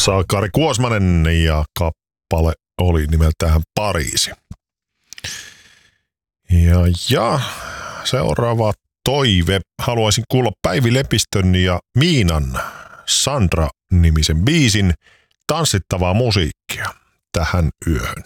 vuorossa Kari Kuosmanen ja kappale oli nimeltään Pariisi. Ja seuraava toive. Haluaisin kuulla Päivi Lepistön ja Miinan Sandra-nimisen biisin tanssittavaa musiikkia tähän yöhön.